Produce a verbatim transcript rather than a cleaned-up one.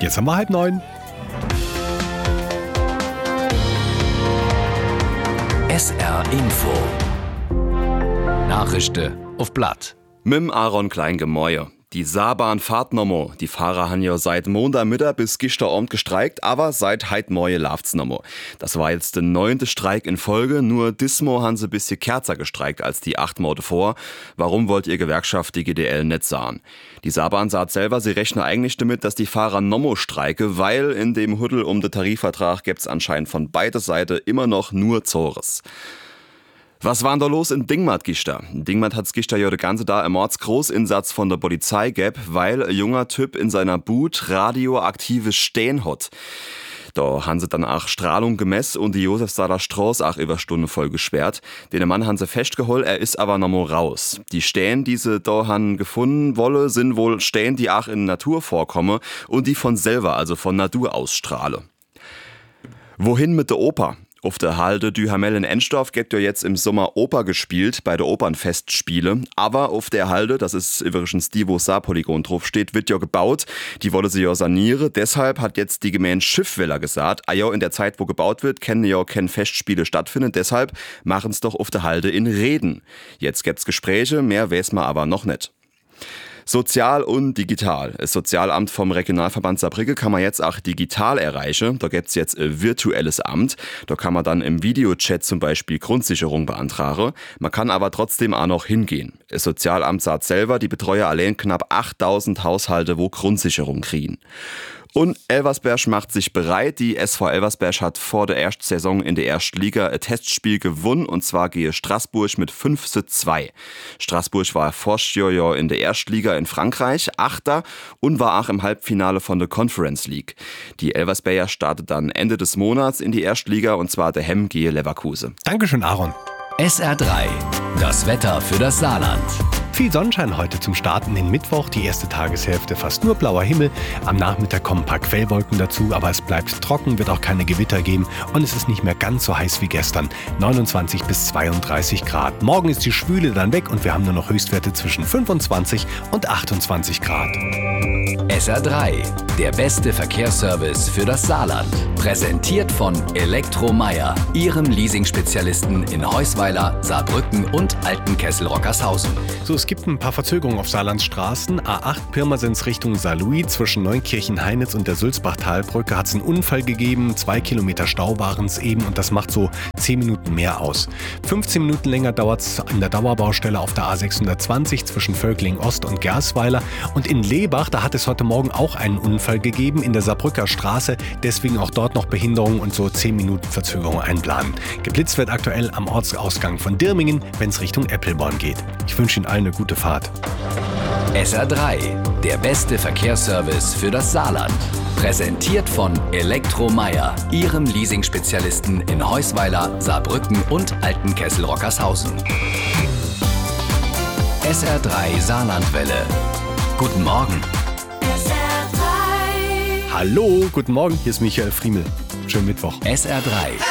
Jetzt haben wir halb neun. S R Info. Nachrichten auf Blatt. Mit Aaron Kleingemäuer. Die Saarbahn fahrt nommer. Die Fahrer haben ja seit Montagmittag bis gestern Abend gestreikt, aber seit heut Morgen läuft's nommer. Das war jetzt der neunte Streik in Folge, nur diesmal haben sie ein bisschen kürzer gestreikt als die acht Monate vor. Warum wollt ihr Gewerkschaft die G D L nicht sagen? Die Saarbahn sagt selber, sie rechnen eigentlich damit, dass die Fahrer nommer streike, weil in dem Huddel um den Tarifvertrag gibt's anscheinend von beider Seite immer noch nur Zores. Was war denn da los in Dingmat gestern? Dingmat hat's gestern ja den ganzen Tag einen Mordsgroßinsatz von der Polizei gab, weil ein junger Typ in seiner Boot radioaktives Stehen hat. Da haben sie dann auch Strahlung gemessen und die Josefstader Straße auch über Stunde voll gesperrt. Den Mann haben sie festgeholt, er ist aber noch mal raus. Die Stehen, die sie da haben gefunden wolle, sind wohl Stehen, die auch in Natur vorkommen und die von selber, also von Natur ausstrahlen. Wohin mit der Oper? Auf der Halde Duhamel in Enstorf gibt ja jetzt im Sommer Oper gespielt bei der Opernfestspiele. Aber auf der Halde, das ist übrigens die, wo Saarpolygon drauf steht, wird ja gebaut. Die wolle sie ja sanieren. Deshalb hat jetzt die Gemeinde Schiffweller gesagt, ah ja, in der Zeit, wo gebaut wird, können ja keine Festspiele stattfinden. Deshalb machen's doch auf der Halde in Reden. Jetzt gibt's Gespräche, mehr weiß man aber noch nicht. Sozial und digital. Das Sozialamt vom Regionalverband Saarbrücken kann man jetzt auch digital erreichen. Da gibt's jetzt ein virtuelles Amt. Da kann man dann im Videochat zum Beispiel Grundsicherung beantragen. Man kann aber trotzdem auch noch hingehen. Das Sozialamt sagt selber, die Betreuer allein knapp achttausend Haushalte, wo Grundsicherung kriegen. Und Elversberg macht sich bereit. Die S V Elversberg hat vor der ersten Saison in der ersten Liga ein Testspiel gewonnen, und zwar gegen Straßburg mit fünf zu zwei. Straßburg war vorletztes Jahr in der ersten Liga in Frankreich, Achter, und war auch im Halbfinale von der Conference League. Die Elversberger startet dann Ende des Monats in die erste Liga, und zwar der Hemm gegen Leverkusen. Dankeschön, Aaron. S R drei. Das Wetter für das Saarland. Viel Sonnenschein heute zum Start in den Mittwoch. Die erste Tageshälfte fast nur blauer Himmel. Am Nachmittag kommen ein paar Quellwolken dazu, aber es bleibt trocken, wird auch keine Gewitter geben und es ist nicht mehr ganz so heiß wie gestern. neunundzwanzig bis zweiunddreißig Grad. Morgen ist die Schwüle dann weg und wir haben nur noch Höchstwerte zwischen fünfundzwanzig und achtundzwanzig Grad. S R drei. Der beste Verkehrsservice für das Saarland. Präsentiert von Elektromeier, Ihrem Leasingspezialisten in Heusweiler, Saarbrücken und Altenkessel-Rockershausen. So, es gibt ein paar Verzögerungen auf Saarlands Straßen. A acht Pirmasens Richtung Saarlouis zwischen Neunkirchen-Heinitz und der Sulzbach-Talbrücke hat es einen Unfall gegeben. Zwei Kilometer Stau waren es eben und das macht so zehn Minuten mehr aus. fünfzehn Minuten länger dauert es an der Dauerbaustelle auf der A sechshundertzwanzig zwischen Völkling Ost und Gersweiler. Und in Lebach, da hat es heute Morgen auch einen Unfall gegeben in der Saarbrücker Straße. Deswegen auch dort noch Behinderung und so zehn Minuten Verzögerung einplanen. Geblitzt wird aktuell am Ortsausgang von Dirmingen, wenn es Richtung Eppelborn geht. Ich wünsche Ihnen allen eine gute Fahrt. S R drei. Der beste Verkehrsservice für das Saarland. Präsentiert von Elektromeier, Ihrem Leasingspezialisten in Heusweiler, Saarbrücken und Altenkessel-Rockershausen. S R drei Saarlandwelle. Guten Morgen. S R drei. Hallo, guten Morgen, hier ist Michael Friemel. Schönen Mittwoch. S R drei.